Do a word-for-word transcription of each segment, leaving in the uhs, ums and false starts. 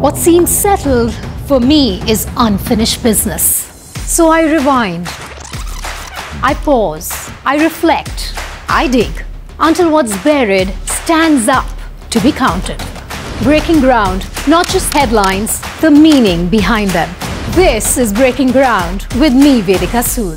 What seems settled for me is unfinished business. So I rewind, I pause, I reflect, I dig until what's buried stands up to be counted. Breaking ground, not just headlines, the meaning behind them. This is Breaking Ground with me, Vedika Sood.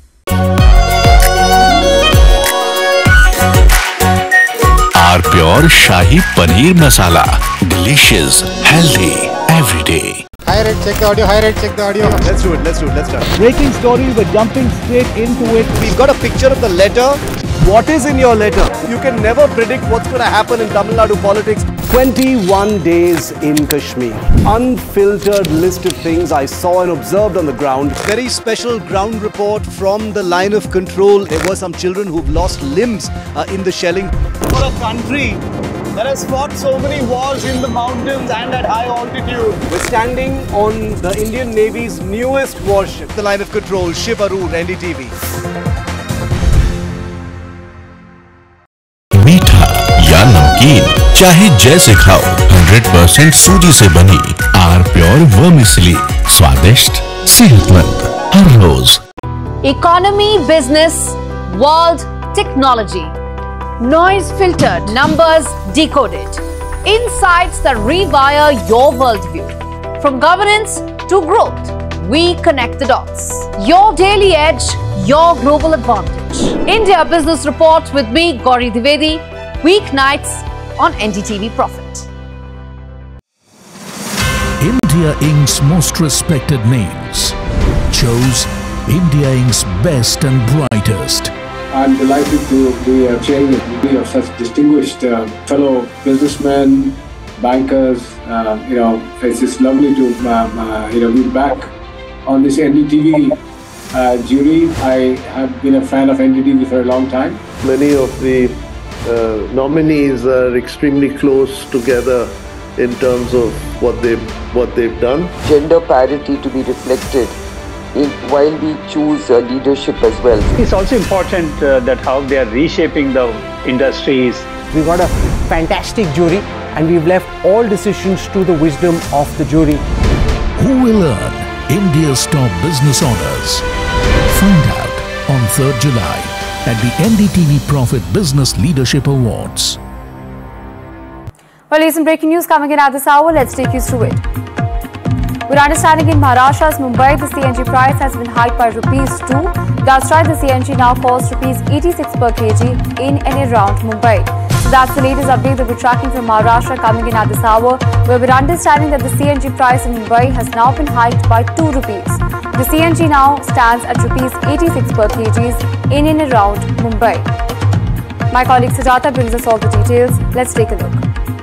Our Pure Shahi Paneer Masala. Delicious, healthy, every day. Hi Red, check the audio. Hi Red, check the audio. Let's do it, let's do it, let's start. Breaking story, we're jumping straight into it. We've got a picture of the letter. What is in your letter? You can never predict what's going to happen in Tamil Nadu politics. twenty-one days in Kashmir. Unfiltered list of things I saw and observed on the ground. Very special ground report from the line of control. There were some children who've lost limbs uh, in the shelling. For a country that has fought so many wars in the mountains and at high altitude, we're standing on the Indian Navy's newest warship. The line of control, Shiv Arur, N D T V. मीठा या नमकीन, चाहे जैसे खाओ, hundred percent सूजी से बनी are pure vermicelli, स्वादिष्ट, सेहतमंद, हर रोज. Economy, business, world, technology. Noise filtered, numbers decoded. Insights that rewire your worldview. From governance to growth, we connect the dots. Your daily edge, your global advantage. India Business Report with me, Gauri Dwivedi, weeknights on N D T V Profit. India Incorporated's most respected names chose India Incorporated's best and brightest. I'm delighted to be uh, chairing a committee of such distinguished uh, fellow businessmen, bankers. Uh, you know, it's just lovely to um, uh, you know be back on this N D T V uh, jury. I have been a fan of N D T V for a long time. Many of the uh, nominees are extremely close together in terms of what they what they've done. Gender parity to be reflected in, while we choose uh, leadership as well. It's also important uh, that how they are reshaping the industries. We've got a fantastic jury and we've left all decisions to the wisdom of the jury. Who will earn India's top business honors? Find out on third July at the N D T V Profit Business Leadership Awards. Well, recent breaking news coming in at this hour. Let's take you through it. We're understanding in Maharashtra's Mumbai, the C N G price has been hiked by rupees two. That's right, the C N G now costs rupees eighty-six per kg in and around Mumbai. So that's the latest update that we're tracking from Maharashtra coming in at this hour, where we're understanding that the C N G price in Mumbai has now been hiked by two rupees. The C N G now stands at rupees eighty-six per kg in and around Mumbai. My colleague Sujata brings us all the details. Let's take a look.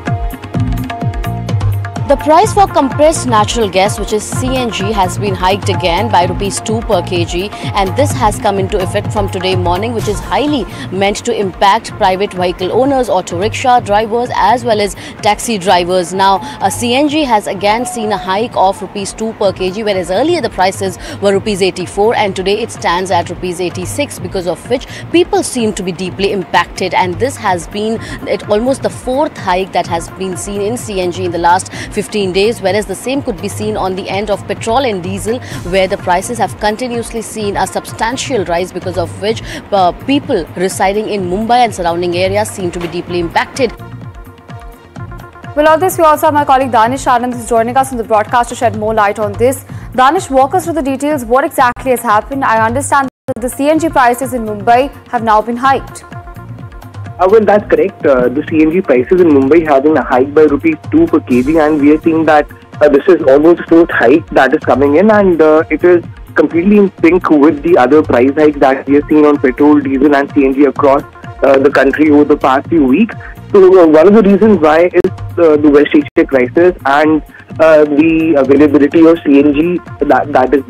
The price for compressed natural gas, which is C N G, has been hiked again by rupees two per kg, and this has come into effect from today morning, which is highly meant to impact private vehicle owners, auto rickshaw drivers as well as taxi drivers. Now, a C N G has again seen a hike of rupees two per kg, whereas earlier the prices were rupees eighty-four and today it stands at rupees eighty-six, because of which people seem to be deeply impacted, and this has been it almost the fourth hike that has been seen in C N G in the last fifteen days, whereas the same could be seen on the end of petrol and diesel, where the prices have continuously seen a substantial rise, because of which uh, people residing in Mumbai and surrounding areas seem to be deeply impacted. Well, on this, we also have my colleague Danish Anand, who's joining us on the broadcast to shed more light on this. Danish, walk us through the details. What exactly has happened? I understand that the C N G prices in Mumbai have now been hiked. Uh, well, that's correct. Uh, the C N G prices in Mumbai have been hiked by rupees two per kg, and we are seeing that uh, this is almost the fourth hike that is coming in, and uh, it is completely in sync with the other price hikes that we are seeing on petrol, diesel and C N G across uh, the country over the past few weeks. So uh, one of the reasons why is uh, the West Asia crisis and uh, the availability of C N G that, that is there.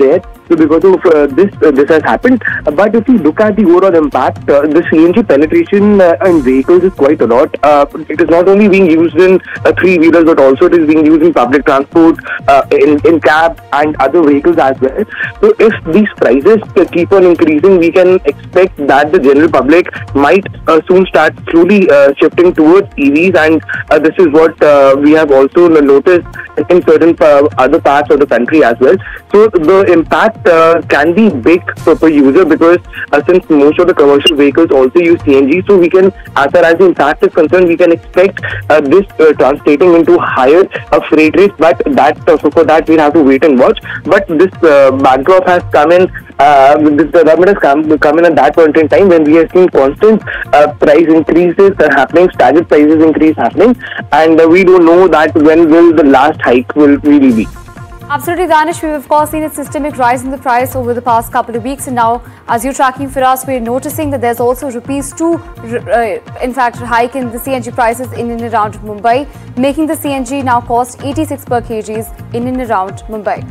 So because of uh, this, uh, this has happened. Uh, but if you look at the overall impact, uh, the C N G penetration uh, in vehicles is quite a lot. Uh, it is not only being used in uh, three-wheelers, but also it is being used in public transport, uh, in, in cabs and other vehicles as well. So if these prices uh, keep on increasing, we can expect that the general public might uh, soon start slowly uh, shifting towards E Vs, and uh, this is what uh, we have also noticed in certain uh, other parts of the country as well. So the impact uh, can be big per, per user, because uh, since most of the commercial vehicles also use C N G, so we can, as far as the impact is concerned, we can expect uh, this uh, translating into higher uh, freight rates. But that uh, so for that we'll have to wait and watch. But this uh, backdrop has come in. Uh, this development has come, come in at that point in time when we have seen constant uh, price increases uh, happening, staggered prices increase happening, and uh, we don't know that when will the last hike will really be. Absolutely, Danish. We've of course seen a systemic rise in the price over the past couple of weeks, and now, as you're tracking for us, we're noticing that there's also rupees two, uh, in fact, hike in the C N G prices in and around Mumbai, making the C N G now cost eighty-six per kgs in and around Mumbai.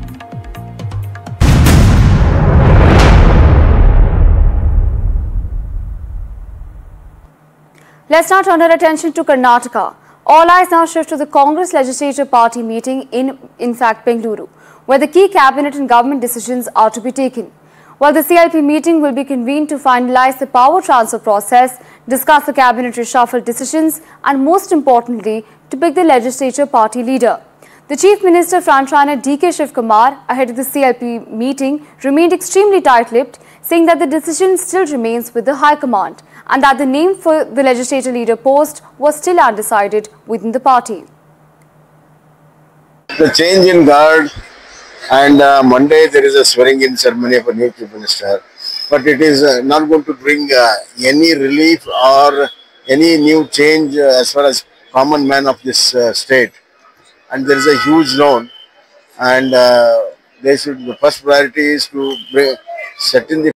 Let's now turn our attention to Karnataka. All eyes now shift to the Congress Legislature Party meeting in, in fact, Bengaluru, where the key cabinet and government decisions are to be taken. While the C L P meeting will be convened to finalize the power transfer process, discuss the cabinet reshuffle decisions, and most importantly, to pick the legislature party leader. The Chief Minister frontrunner D K Shiv Kumar, ahead of the C L P meeting, remained extremely tight-lipped, saying that the decision still remains with the High Command, and that the name for the legislature leader post was still undecided within the party. The change in guard, and uh, Monday there is a swearing-in ceremony of a new Chief Minister, but it is uh, not going to bring uh, any relief or any new change uh, as far as common man of this uh, state. And there is a huge loan, and uh, they should, the first priority is to bring, set in the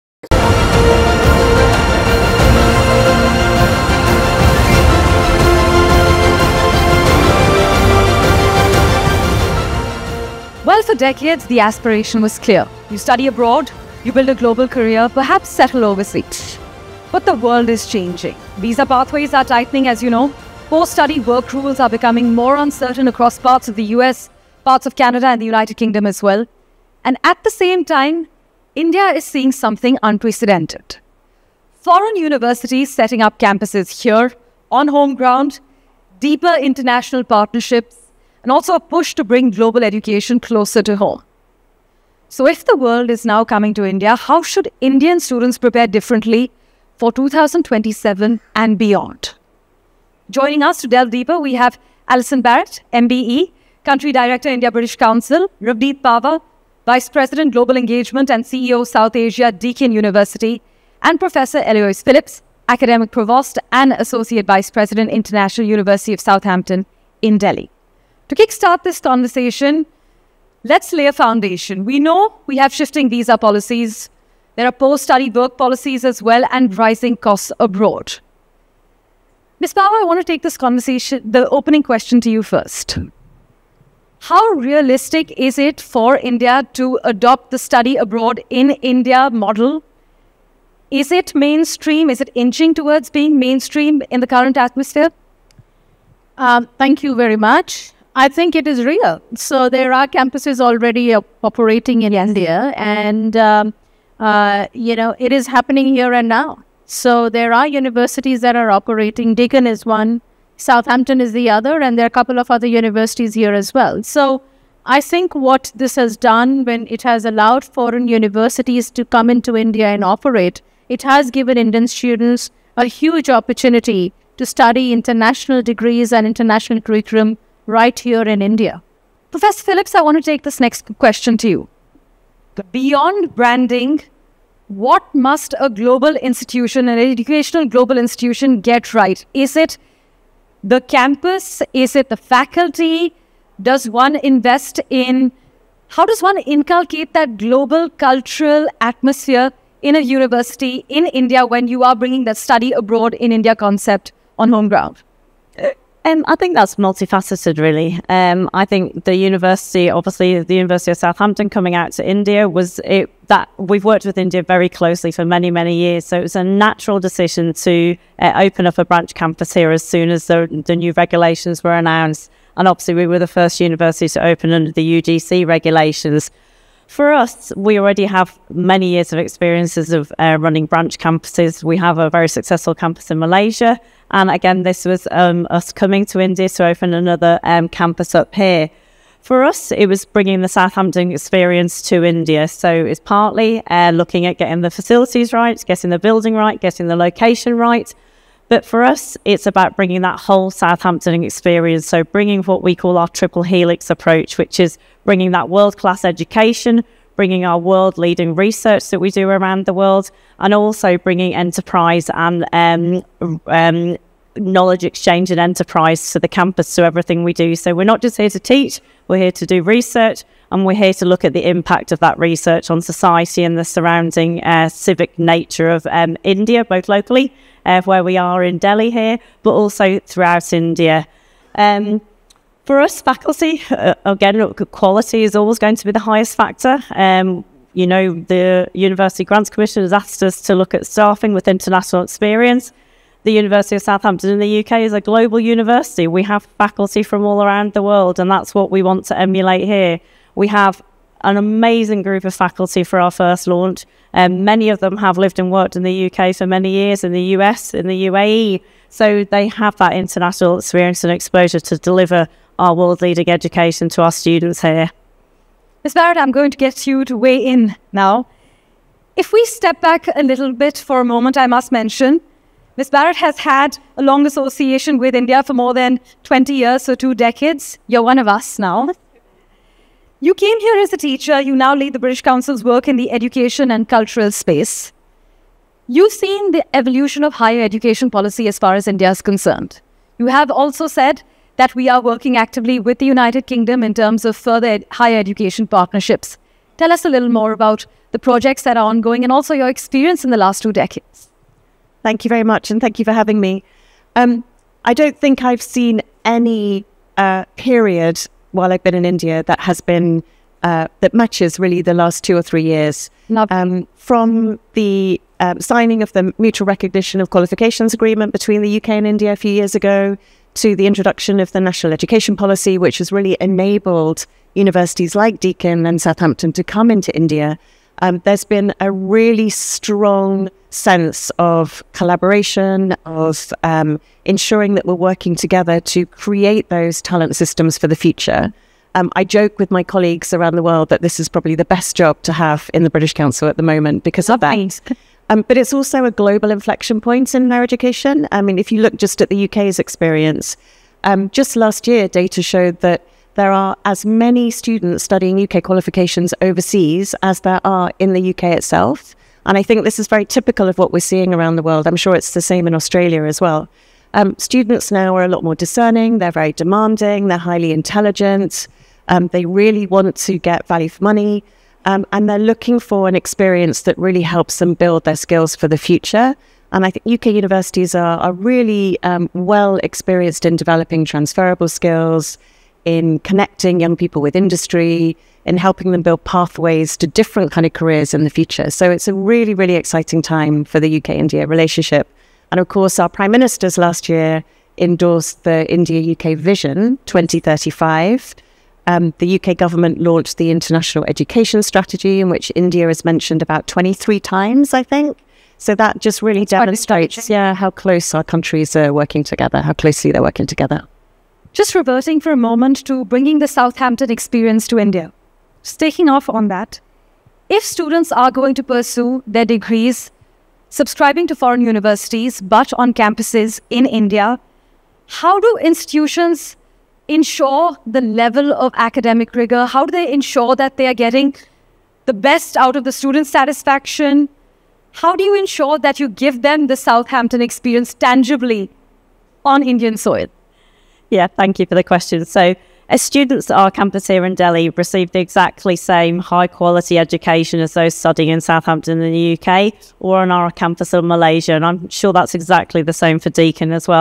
Well, for decades, the aspiration was clear. You study abroad, you build a global career, perhaps settle overseas. But the world is changing. Visa pathways are tightening, as you know. Post-study work rules are becoming more uncertain across parts of the U S, parts of Canada and the United Kingdom as well. And at the same time, India is seeing something unprecedented. Foreign universities setting up campuses here, on home ground, deeper international partnerships, and also a push to bring global education closer to home. So if the world is now coming to India, how should Indian students prepare differently for two thousand twenty-seven and beyond? Joining us to delve deeper, we have Alison Barrett, M B E, Country Director, India British Council, Ravneet Pawar, Vice President, Global Engagement and C E O, South Asia, Deakin University, and Professor Eloise Phillips, Academic Provost and Associate Vice President, International University of Southampton in Delhi. To kickstart this conversation, let's lay a foundation. We know we have shifting visa policies. There are post-study work policies as well, and rising costs abroad. Miz Pawar, I want to take this conversation, the opening question to you first. How realistic is it for India to adopt the study abroad in India model? Is it mainstream? Is it inching towards being mainstream in the current atmosphere? Um, thank you very much. I think it is real. So there are campuses already uh, operating in India, and um, uh, you know, it is happening here and now. So there are universities that are operating. Deakin is one, Southampton is the other, and there are a couple of other universities here as well. So I think what this has done, when it has allowed foreign universities to come into India and operate, it has given Indian students a huge opportunity to study international degrees and international curriculum right here in India. Professor Phillips, I want to take this next question to you. Beyond branding, what must a global institution, an educational global institution, get right? Is it the campus? Is it the faculty? Does one invest in, how does one inculcate that global cultural atmosphere in a university in India when you are bringing that study abroad in India concept on home ground? Um, I think that's multifaceted, really. Um, I think the university, obviously, the University of Southampton coming out to India was it that we've worked with India very closely for many, many years. So it was a natural decision to uh, open up a branch campus here as soon as the, the new regulations were announced. And obviously, we were the first university to open under the U G C regulations. For us, we already have many years of experiences of uh, running branch campuses. We have a very successful campus in Malaysia. And again, this was um, us coming to India to open another um, campus up here. For us, it was bringing the Southampton experience to India. So it's partly uh, looking at getting the facilities right, getting the building right, getting the location right. But for us, it's about bringing that whole Southampton experience. So bringing what we call our triple helix approach, which is bringing that world-class education, bringing our world-leading research that we do around the world, and also bringing enterprise and um, um, knowledge exchange and enterprise to the campus, to everything we do. So we're not just here to teach, we're here to do research, and we're here to look at the impact of that research on society and the surrounding uh, civic nature of um, India, both locally, uh, where we are in Delhi here, but also throughout India. Um, for us, faculty, uh, again, quality is always going to be the highest factor. Um, you know, the University Grants Commission has asked us to look at staffing with international experience. The University of Southampton in the U K is a global university. We have faculty from all around the world, and that's what we want to emulate here. We have an amazing group of faculty for our first launch. Um, many of them have lived and worked in the U K for many years, in the U S, in the U A E. So they have that international experience and exposure to deliver our world-leading education to our students here. Miz Barrett, I'm going to get you to weigh in now. If we step back a little bit for a moment, I must mention, Miz Barrett has had a long association with India for more than twenty years, so two decades. You're one of us now. You came here as a teacher. You now lead the British Council's work in the education and cultural space. You've seen the evolution of higher education policy as far as India is concerned. You have also said that we are working actively with the United Kingdom in terms of further ed- higher education partnerships. Tell us a little more about the projects that are ongoing and also your experience in the last two decades. Thank you very much, and thank you for having me. Um, I don't think I've seen any uh, period while I've been in India that has been, uh, that matches really the last two or three years. Um, from the um, signing of the Mutual Recognition of Qualifications Agreement between the U K and India a few years ago, to the introduction of the National Education Policy, which has really enabled universities like Deakin and Southampton to come into India, um, there's been a really strong sense of collaboration, of um, ensuring that we're working together to create those talent systems for the future. Um, I joke with my colleagues around the world that this is probably the best job to have in the British Council at the moment because of that. Um, but it's also a global inflection point in higher education. I mean, if you look just at the U K's experience, um, just last year, data showed that there are as many students studying U K qualifications overseas as there are in the U K itself. And I think this is very typical of what we're seeing around the world. I'm sure it's the same in Australia as well. Um, students now are a lot more discerning. They're very demanding. They're highly intelligent. Um, they really want to get value for money. Um, and they're looking for an experience that really helps them build their skills for the future. And I think U K universities are, are really um, well experienced in developing transferable skills, in connecting young people with industry, in helping them build pathways to different kind of careers in the future. So it's a really, really exciting time for the U K-India relationship. And of course, our Prime Ministers last year endorsed the India-U K Vision twenty thirty-five. Um, the U K government launched the International Education Strategy, in which India is mentioned about twenty-three times, I think. So that just really That's demonstrates yeah, how close our countries are working together, how closely they're working together. Just reverting for a moment to bringing the Southampton experience to India. Just taking off on that, if students are going to pursue their degrees, subscribing to foreign universities, but on campuses in India, how do institutions ensure the level of academic rigor? How do they ensure that they are getting the best out of the student satisfaction? How do you ensure that you give them the Southampton experience tangibly on Indian soil? Yeah, thank you for the question. So as students at our campus here in Delhi receive the exactly same high quality education as those studying in Southampton in the U K or on our campus in Malaysia, and I'm sure that's exactly the same for Deakin as well.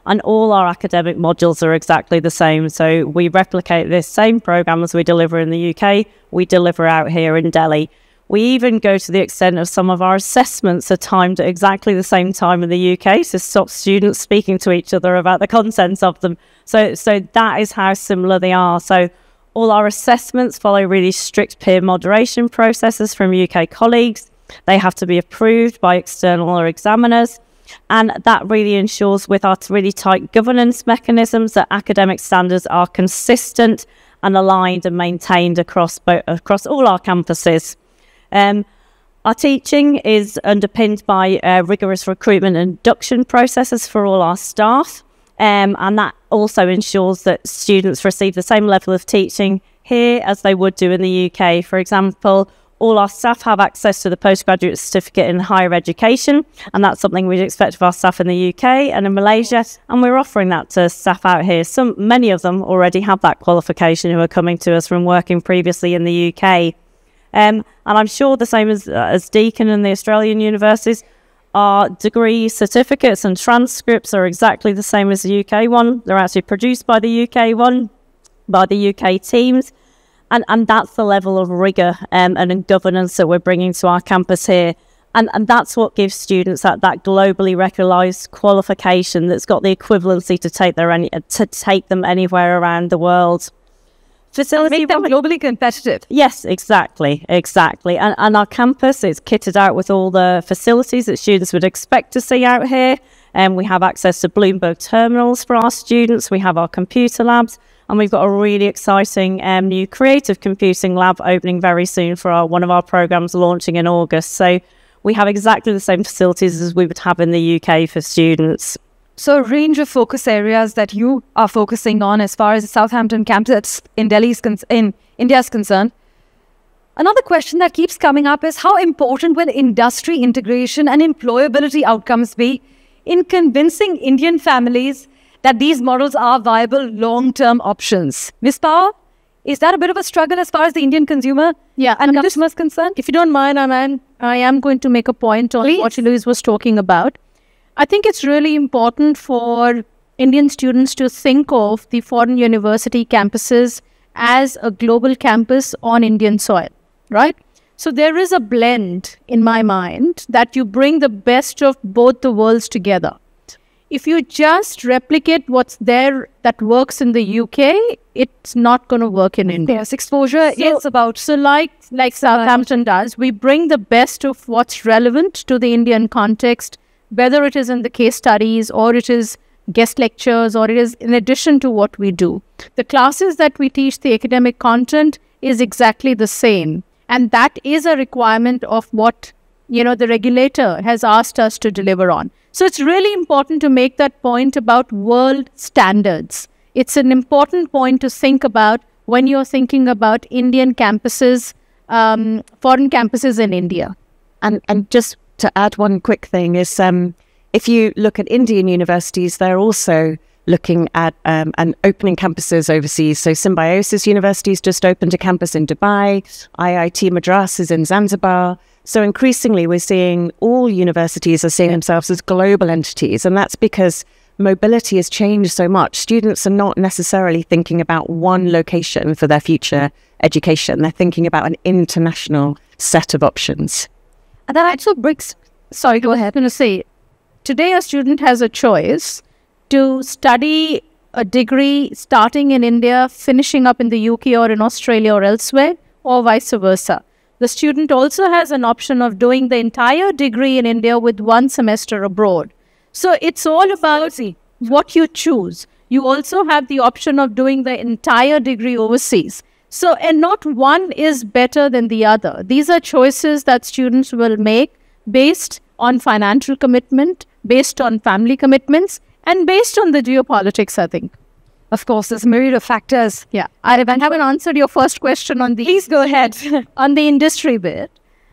and all our academic modules are exactly the same. So we replicate this same program as we deliver in the U K, we deliver out here in Delhi. We even go to the extent of some of our assessments are timed at exactly the same time in the U K to stop students speaking to each other about the contents of them. So, so that is how similar they are. So all our assessments follow really strict peer moderation processes from U K colleagues. They have to be approved by external examiners. And that really ensures with our really tight governance mechanisms that academic standards are consistent and aligned and maintained across, both, across all our campuses. Um, our teaching is underpinned by uh, rigorous recruitment and induction processes for all our staff. Um, and that also ensures that students receive the same level of teaching here as they would do in the U K. For example, all our staff have access to the postgraduate certificate in higher education, and that's something we'd expect of our staff in the U K and in Malaysia, and we're offering that to staff out here. Some, many of them already have that qualification who are coming to us from working previously in the U K. Um, and I'm sure the same as, uh, as Deakin and the Australian universities, our degree certificates and transcripts are exactly the same as the U K one. They're actually produced by the U K one, by the U K teams. And, and that's the level of rigour um, and governance that we're bringing to our campus here. And, and that's what gives students that, that globally recognised qualification that's got the equivalency to take, their any, to take them anywhere around the world. Facility make them globally competitive. Yes, exactly, exactly. And, and our campus is kitted out with all the facilities that students would expect to see out here. And we have access to Bloomberg terminals for our students. We have our computer labs, and we've got a really exciting um, new creative computing lab opening very soon for our, one of our programs launching in August. So we have exactly the same facilities as we would have in the U K for students. So a range of focus areas that you are focusing on as far as the Southampton campus in Delhi's in India is concerned. Another question that keeps coming up is how important will industry integration and employability outcomes be in convincing Indian families that these models are viable long-term options? Miz Power, is that a bit of a struggle as far as the Indian consumer yeah, and customer is concerned? If you don't mind, Aman, I am going to make a point on Please. what Louise was talking about. I think it's really important for Indian students to think of the foreign university campuses as a global campus on Indian soil, right? So there is a blend in my mind that you bring the best of both the worlds together. If you just replicate what's there that works in the U K, it's not going to work in India. Yes, exposure so, is about... So like, like Southampton does, we bring the best of what's relevant to the Indian context, whether it is in the case studies or it is guest lectures or it is in addition to what we do. The classes that we teach, the academic content is exactly the same. And that is a requirement of what, you know, the regulator has asked us to deliver on. So it's really important to make that point about world standards. It's an important point to think about when you're thinking about Indian campuses, um, foreign campuses in India. And, and just to add one quick thing is um, if you look at Indian universities, they're also looking at um, and opening campuses overseas. So Symbiosis University's just opened a campus in Dubai, I I T Madras is in Zanzibar. So increasingly we're seeing all universities are seeing themselves as global entities, and that's because mobility has changed so much. Students are not necessarily thinking about one location for their future education. They're thinking about an international set of options. And that also brings, sorry, go ahead. I'm going to say, today a student has a choice to study a degree starting in India, finishing up in the U K or in Australia or elsewhere, or vice versa. The student also has an option of doing the entire degree in India with one semester abroad. So it's all about what you choose. You also have the option of doing the entire degree overseas. So, and not one is better than the other. These are choices that students will make based on financial commitment, based on family commitments, and based on the geopolitics, I think. Of course, there's a myriad of factors. Yeah. I haven't answered your first question on the... Please go ahead. on the industry bit.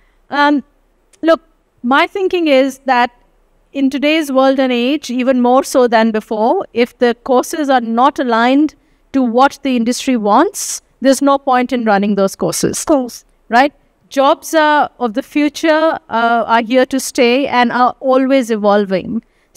Um, look, my thinking is that in today's world and age, even more so than before, if the courses are not aligned to what the industry wants, there's no point in running those courses. Of course. Right? Jobs uh, of the future uh, are here to stay and are always evolving.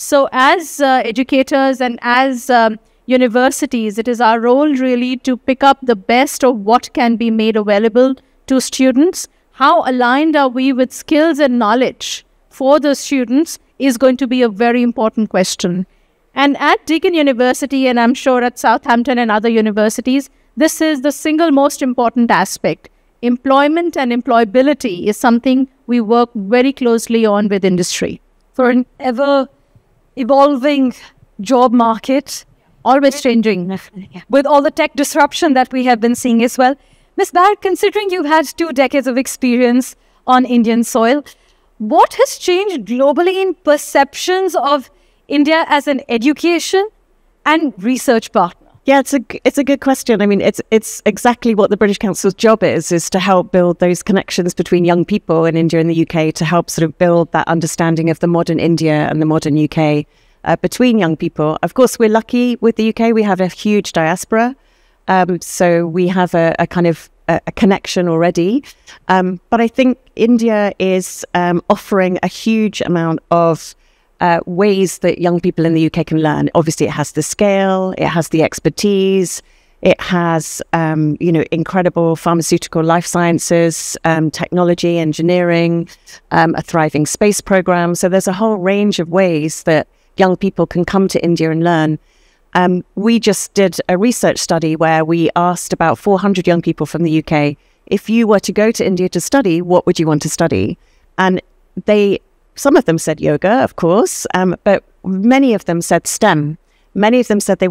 So as uh, educators and as um, universities, it is our role really to pick up the best of what can be made available to students. How aligned are we with skills and knowledge for the students is going to be a very important question. And at Deakin University, and I'm sure at Southampton and other universities, this is the single most important aspect. Employment and employability is something we work very closely on with industry. For an ever evolving job market, always changing, with all the tech disruption that we have been seeing as well. Miz Baird, considering you've had two decades of experience on Indian soil, what has changed globally in perceptions of India as an education and research partner? Yeah, it's a it's a good question. I mean, it's it's exactly what the British Council's job is, is to help build those connections between young people in India and the U K, to help sort of build that understanding of the modern India and the modern U K uh, between young people. Of course, we're lucky with the U K. We have a huge diaspora. Um, so we have a, a kind of a, a connection already. Um, but I think India is um, offering a huge amount of Uh, ways that young people in the U K can learn. Obviously, it has the scale, it has the expertise, it has, um, you know, incredible pharmaceutical, life sciences, um, technology, engineering, um, a thriving space program. So there's a whole range of ways that young people can come to India and learn. Um, we just did a research study where we asked about four hundred young people from the U K, if you were to go to India to study, what would you want to study? And they Some of them said yoga, of course, um, but many of them said STEM. Many of them said they